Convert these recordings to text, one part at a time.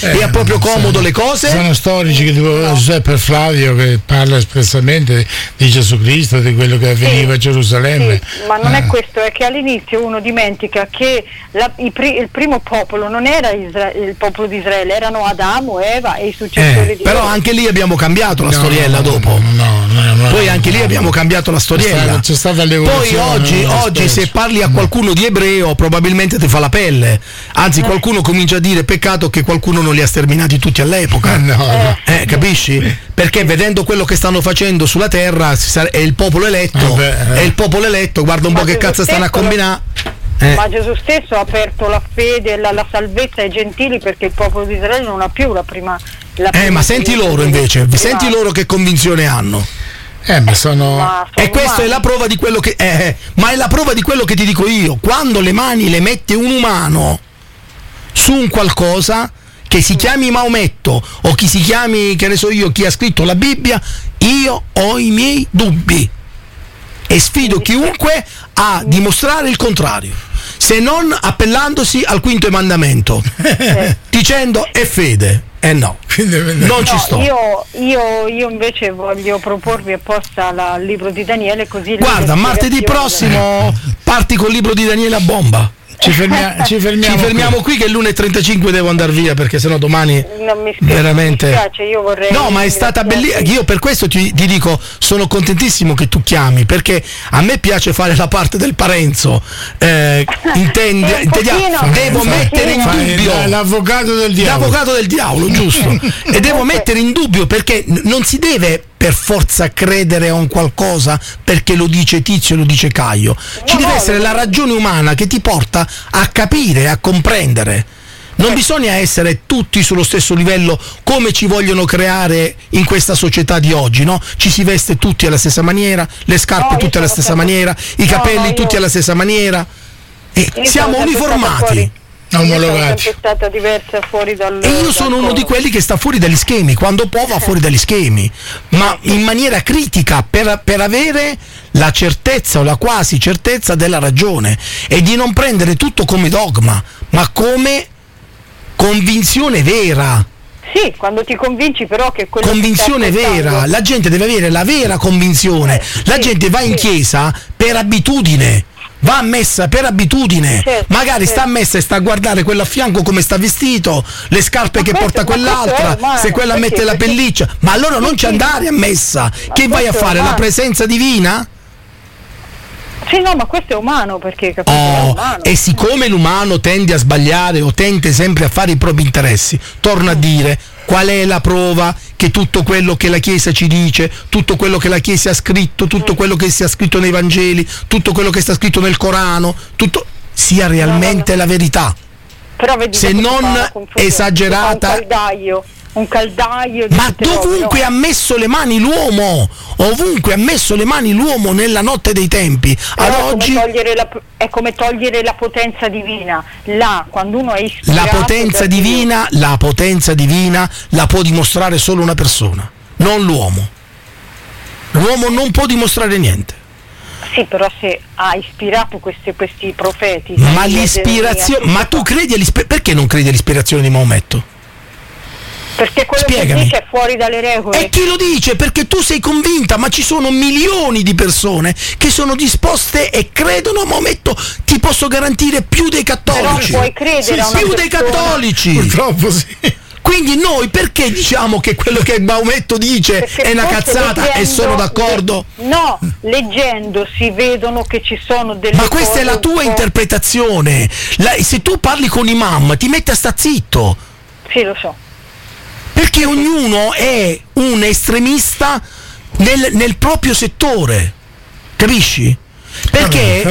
e ha proprio comodo le cose. Sono storici che tipo Giuseppe Flavio che parla espressamente di Gesù Cristo, di quello che avveniva a Gerusalemme. Sì, ma non è questo, è che all'inizio uno dimentica che il primo popolo non era il popolo di Israele, erano Adamo, Eva e i successori di però anche lì abbiamo cambiato la storiella dopo. Poi anche lì abbiamo cambiato la storiella. C'è stata l'evoluzione. Poi oggi se parli a qualcuno di ebreo probabilmente ti fa la pelle. Anzi qualcuno comincia a dire peccato che qualcuno non li ha sterminati tutti all'epoca. Capisci? Perché vedendo quello che stanno facendo sulla terra è il popolo eletto. È il popolo eletto, guarda un po' che cazzo stanno a combinare. Ma Gesù stesso ha aperto la fede, la salvezza ai gentili, perché il popolo di Israele non ha più la prima ma senti loro invece, senti loro che convinzione hanno. Ma sono e questa è la prova di quello che ma è la prova di quello che ti dico io. Quando le mani le mette un umano su un qualcosa, che si chiami Maometto o chi si chiami, che ne so io, chi ha scritto la Bibbia, io ho i miei dubbi e sfido chiunque a dimostrare il contrario, se non appellandosi al quinto mandamento, dicendo è fede. No, non ci sto. Io invece voglio proporvi apposta il libro di Daniele, così guarda, martedì prossimo parti col libro di Daniele a bomba. Ci fermiamo qui che l'1:35 devo andare via, perché sennò domani non mi spiace, veramente mi spiace, io vorrei. No, ma è stata bellissima. Io per questo ti dico, sono contentissimo che tu chiami, perché a me piace fare la parte del Parenzo. Devo mettere in dubbio l'avvocato del diavolo, giusto? E devo mettere in dubbio, perché non si deve per forza credere a un qualcosa perché lo dice Tizio e lo dice Caio. Ci deve essere la ragione umana che ti porta a capire, a comprendere. Non bisogna essere tutti sullo stesso livello come ci vogliono creare in questa società di oggi, no? Ci si veste tutti alla stessa maniera, le scarpe tutte alla stessa maniera, i capelli tutti alla stessa maniera, e siamo uniformati. Omologati. Io sono stata diversa fuori e io sono uno di quelli che sta fuori dagli schemi, quando può va fuori dagli schemi, ma in maniera critica, per avere la certezza o la quasi certezza della ragione, e di non prendere tutto come dogma, ma come convinzione vera. Sì, quando ti convinci però che quello convinzione vera, la gente deve avere la vera convinzione. La gente va in chiesa per abitudine, va a messa per abitudine, magari sta a messa e sta a guardare quello a fianco come sta vestito, le scarpe che porta quell'altra, se quella mette la pelliccia, ma allora non ci andare a messa, che vai a fare? La presenza divina? Sì, no, ma questo è umano, perché capito, è umano. E siccome l'umano tende a sbagliare o tende sempre a fare i propri interessi, torno a dire, qual è la prova che tutto quello che la Chiesa ci dice, tutto quello che la Chiesa ha scritto, tutto quello che sia scritto nei Vangeli, tutto quello che sta scritto nel Corano, tutto sia realmente la verità, però vedi, se non esagerata? Un caldaio ma dovunque ha messo le mani l'uomo, ovunque ha messo le mani l'uomo nella notte dei tempi. Ad oggi è come togliere la potenza divina. Là, quando uno è ispirato, la potenza divina la può dimostrare solo una persona, non l'uomo. L'uomo non può dimostrare niente. Sì, però se ha ispirato questi profeti. Ma l'ispirazione, ma tu credi perché non credi all'ispirazione di Maometto? Perché quello che dice è fuori dalle regole. E chi lo dice? Perché tu sei convinta, ma ci sono milioni di persone che sono disposte e credono a Maometto. Ti posso garantire più dei cattolici. Però puoi credere a una più dei cattolici. Purtroppo sì. Quindi noi perché diciamo che quello che Maometto dice è una cazzata e sono d'accordo? No, leggendo si vedono che ci sono delle Ma questa è la tua interpretazione. Se tu parli con imam ti metti a sta zitto. Sì, lo so. Perché ognuno è un estremista nel proprio settore, capisci? Perché?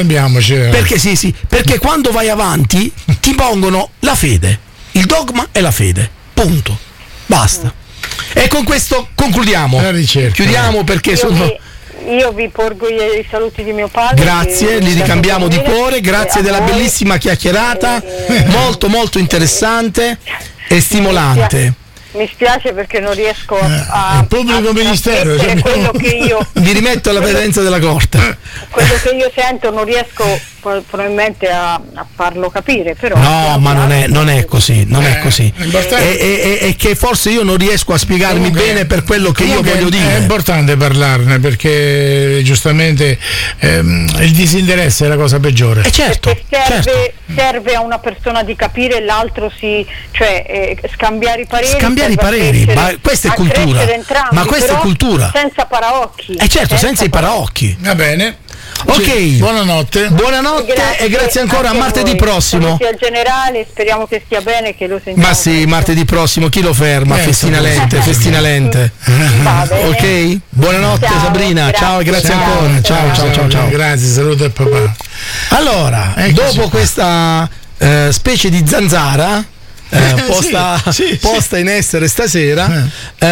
Perché quando vai avanti ti pongono la fede, il dogma e la fede, punto, basta. E con questo concludiamo, chiudiamo perché io vi porgo i saluti di mio padre. Grazie, li ricambiamo di cuore, grazie della bellissima chiacchierata, molto molto interessante e stimolante. Mi spiace perché non riesco a pubblico ministero, quello che io vi rimetto alla presenza della corte. Quello che io sento non riesco probabilmente a farlo capire, però no, ma non è così, è così. È che forse io non riesco a spiegarmi bene per quello che io voglio dire. È importante parlarne, perché giustamente il disinteresse è la cosa peggiore. Certo, serve a una persona di capire, l'altro scambiare i pareri, ma questa è cultura. Ma questa è cultura. Senza paraocchi. Certo, senza i paraocchi. Va bene. Ok, buonanotte e grazie ancora. A martedì prossimo. Grazie al generale, speriamo che stia bene, che lo sentiamo. Ma sì, martedì prossimo, chi lo ferma? Festina lente. Ok, buonanotte. Ciao, Sabrina, grazie. Ciao e grazie ancora. Ciao. Grazie, saluto al papà. Allora, dopo questa specie di zanzara posta in essere stasera,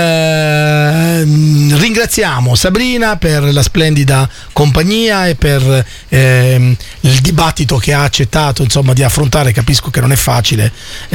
ringraziamo Sabrina per la splendida compagnia e per il dibattito che ha accettato, insomma, di affrontare. Capisco che non è facile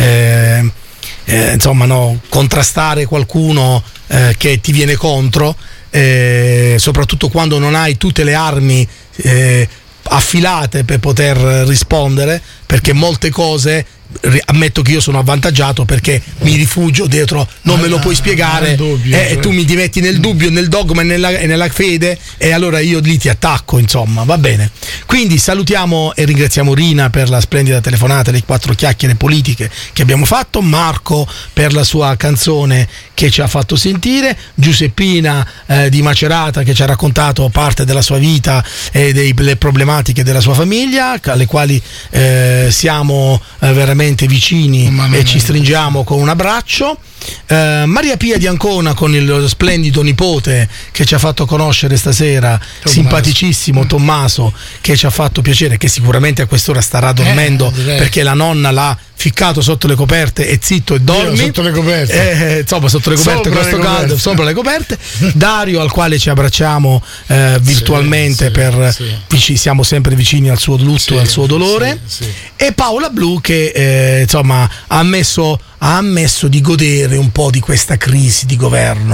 contrastare qualcuno che ti viene contro, soprattutto quando non hai tutte le armi affilate per poter rispondere, perché molte cose ammetto che io sono avvantaggiato perché mi rifugio dietro non me lo puoi spiegare, e tu mi ti metti nel dubbio, nel dogma e nella fede, e allora io lì ti attacco, insomma, va bene. Quindi salutiamo e ringraziamo Rina per la splendida telefonata, le 4 chiacchiere politiche che abbiamo fatto, Marco per la sua canzone che ci ha fatto sentire, Giuseppina di Macerata che ci ha raccontato parte della sua vita e delle problematiche della sua famiglia, alle quali siamo veramente vicini e ci stringiamo con un abbraccio. Maria Pia di Ancona con il splendido nipote che ci ha fatto conoscere stasera, simpaticissimo Tommaso, che ci ha fatto piacere, che sicuramente a quest'ora starà dormendo perché la nonna l'ha ficcato sotto le coperte e zitto e dormi. Sotto le coperte. Insomma, sotto le coperte, questo caldo, sopra le coperte. Dario, al quale ci abbracciamo virtualmente, siamo sempre vicini al suo lutto e al suo dolore. E Paola Blu che insomma ha ammesso di godere un po' di questa crisi di governo.